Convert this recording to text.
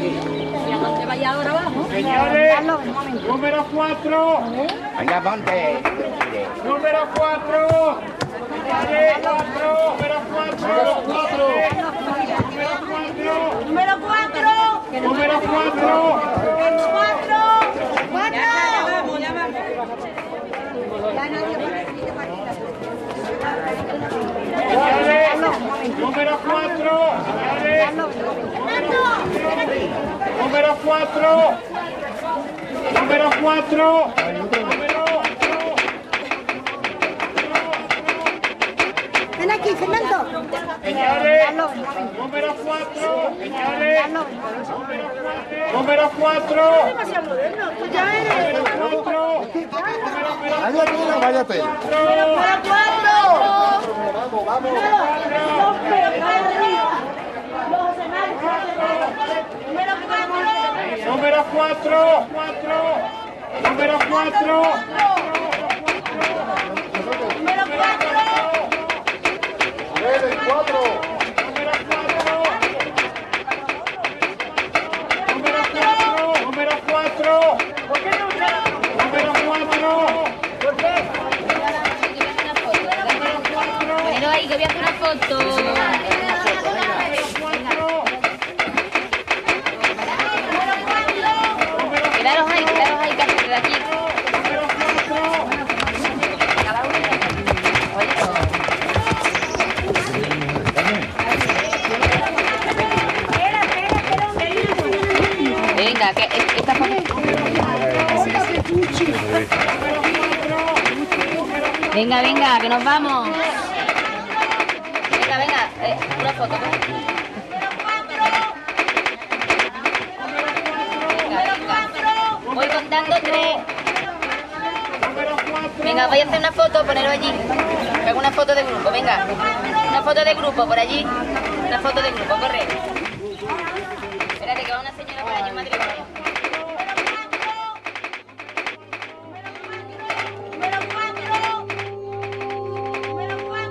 ¿Dónde vaya ahora abajo? Señores, número 4. Venga, ponte. Número 4. Señores, 4. Número 4. Número 4. Número 4. Señores, número 4. Señores, número 4. Número 4. Ven aquí, Fernando. Señores, número 4. Señores, número 4. Demasiado moderno, tú ya eres. Váyate. Número 4. Vamos, vamos. Número 4. Número 4. El 4. Número 4. ¿Por qué no? Número 4. ¿Por qué? Pero ahí que voy a hacer una foto. Quedaros ahí, que hacer de aquí. Venga, que esta foto. Venga, venga, que nos vamos. Venga, venga, una foto. Venga, venga. Voy contando 3. Venga, voy a hacer una foto, poneros allí. Hago una foto de grupo, venga. Una foto de grupo por allí. Una foto de grupo, corre. Espérate que va una señora por allí en Madrid.